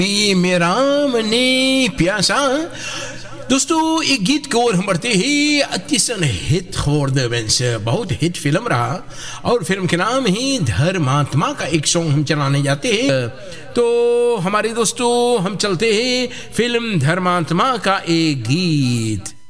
मेरा मने प्यासा। दोस्तों एक गीत की ओर हम बढ़ते ही। अतिशन हिट बहुत हिट फिल्म रहा और फिल्म के नाम ही धर्मात्मा का एक सॉन्ग हम चलाने जाते हैं। तो हमारे दोस्तों हम चलते हैं फिल्म धर्मात्मा का एक गीत।